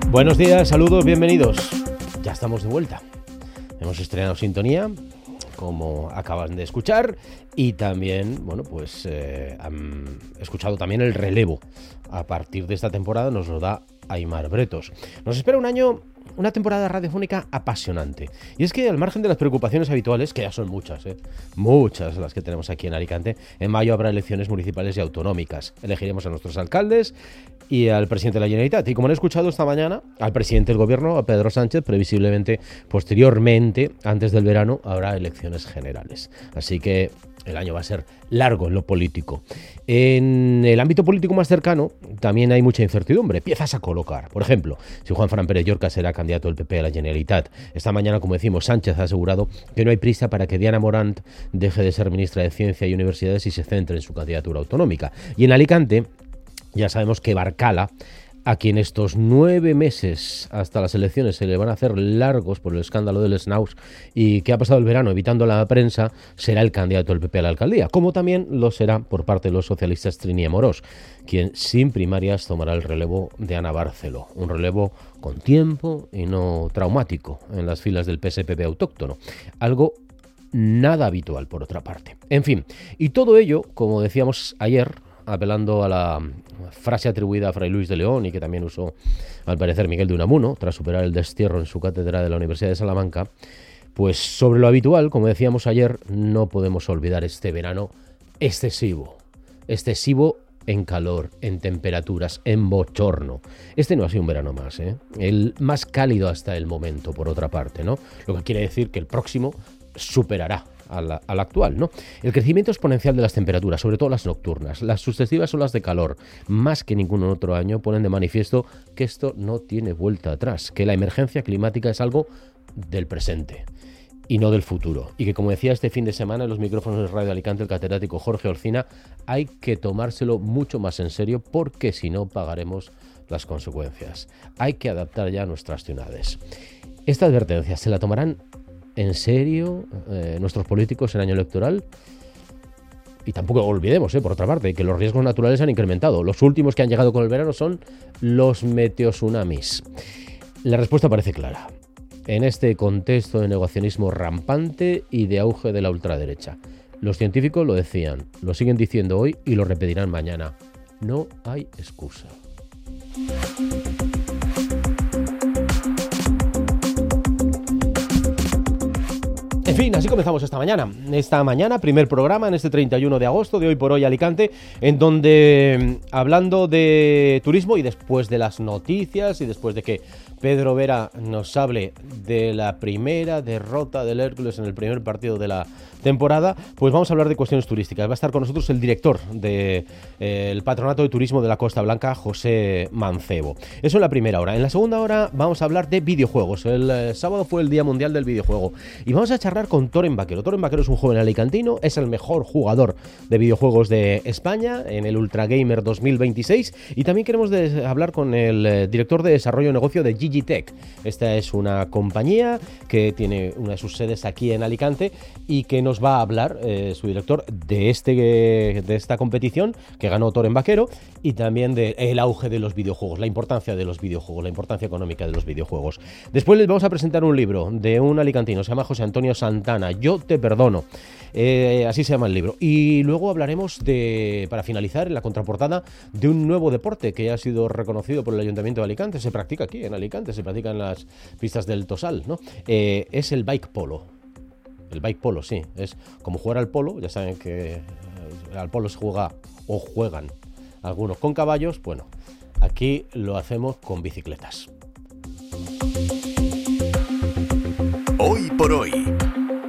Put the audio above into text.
Buenos días, saludos, bienvenidos. Ya estamos de vuelta. Hemos estrenado sintonía, como acaban de escuchar, y también, bueno, pues han escuchado también el relevo. A partir de esta temporada nos lo da Aimar Bretos. Nos espera una temporada radiofónica apasionante. Y es que, al margen de las preocupaciones habituales, que ya son muchas las que tenemos aquí en Alicante, en mayo habrá elecciones municipales y autonómicas. Elegiremos a nuestros alcaldes y al presidente de la Generalitat. Y como han escuchado esta mañana, al presidente del gobierno, a Pedro Sánchez, previsiblemente, posteriormente, antes del verano, habrá elecciones generales. Así que el año va a ser largo en lo político. En el ámbito político más cercano también hay mucha incertidumbre, piezas a colocar. Por ejemplo, si Juan Pérez Llorca será candidato del PP a la Generalitat. Esta mañana, como decimos, Sánchez ha asegurado que no hay prisa para que Diana Morant deje de ser ministra de Ciencia y Universidades y se centre en su candidatura autonómica. Y en Alicante ya sabemos que Barcala, a quien estos 9 meses hasta las elecciones se le van a hacer largos por el escándalo del Snaus y que ha pasado el verano evitando la prensa, será el candidato del PP a la alcaldía, como también lo será por parte de los socialistas Trini Amorós, quien sin primarias tomará el relevo de Ana Barceló, un relevo con tiempo y no traumático en las filas del PSPB autóctono, algo nada habitual por otra parte. En fin, y todo ello, como decíamos ayer, apelando a la frase atribuida a Fray Luis de León y que también usó, al parecer, Miguel de Unamuno, tras superar el destierro en su cátedra de la Universidad de Salamanca, pues sobre lo habitual, como decíamos ayer, no podemos olvidar este verano excesivo en calor, en temperaturas, en bochorno. Este no ha sido un verano más, el más cálido hasta el momento, por otra parte, ¿no? Lo que quiere decir que el próximo superará al actual, ¿no? El crecimiento exponencial de las temperaturas, sobre todo las nocturnas, las sucesivas olas de calor, más que ningún otro año, ponen de manifiesto que esto no tiene vuelta atrás, que la emergencia climática es algo del presente y no del futuro. Y que, como decía este fin de semana en los micrófonos de Radio Alicante el catedrático Jorge Orcina, hay que tomárselo mucho más en serio porque si no pagaremos las consecuencias. Hay que adaptar ya nuestras ciudades. Esta advertencia se la tomarán en serio nuestros políticos en año electoral. Y tampoco olvidemos, por otra parte, que los riesgos naturales han incrementado. Los últimos que han llegado con el verano son los meteotsunamis. La respuesta parece clara. En este contexto de negacionismo rampante y de auge de la ultraderecha, los científicos lo decían, lo siguen diciendo hoy y lo repetirán mañana. No hay excusa. En fin, así comenzamos esta mañana. Esta mañana, primer programa en este 31 de agosto de Hoy por Hoy Alicante, en donde, hablando de turismo y después de las noticias y después de que Pedro Vera nos hable de la primera derrota del Hércules en el primer partido de la temporada, pues vamos a hablar de cuestiones turísticas. Va a estar con nosotros el director del Patronato de Turismo de la Costa Blanca, José Mancebo. Eso en la primera hora. En la segunda hora vamos a hablar de videojuegos. El sábado fue el Día Mundial del Videojuego y vamos a charlar con Toren Vaquero. Toren Vaquero es un joven alicantino, es el mejor jugador de videojuegos de España en el Ultra Gamer 2026 y también queremos hablar con el director de desarrollo de negocio de Gigitech. Esta es una compañía que tiene una de sus sedes aquí en Alicante y que nos va a hablar su director de esta competición que ganó Toren Vaquero y también del auge de los videojuegos, la importancia de los videojuegos, la importancia económica de los videojuegos. Después les vamos a presentar un libro de un alicantino, se llama José Antonio Santana, Yo te perdono. Así se llama el libro. Y luego hablaremos para finalizar, en la contraportada, de un nuevo deporte que ya ha sido reconocido por el Ayuntamiento de Alicante. Se practica aquí en Alicante, se practica en las pistas del Tosal, ¿no? Es el bike polo. El bike polo, sí. Es como jugar al polo. Ya saben que al polo se juega o juegan algunos con caballos. Bueno, aquí lo hacemos con bicicletas. Hoy por hoy.